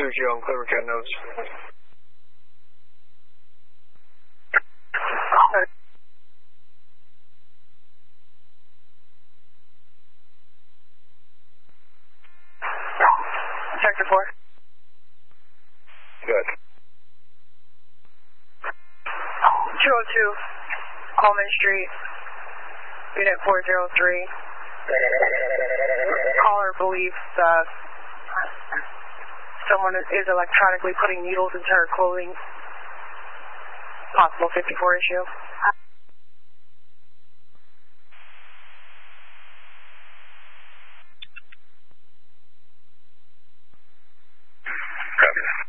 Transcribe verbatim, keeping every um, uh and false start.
two zero on Cleverton notes. Sector four. Good. two oh two, Coleman Street, Unit four oh three. Caller believes uh, someone is electronically putting needles into her clothing. Possible fifty-four issue.